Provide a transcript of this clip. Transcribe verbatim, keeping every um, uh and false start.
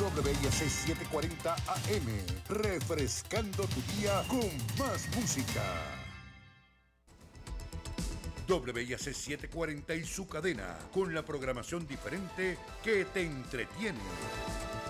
W I A C setecientos cuarenta A M, refrescando tu día con más música. W I A C setecientos cuarenta y su cadena, con la programación diferente que te entretiene.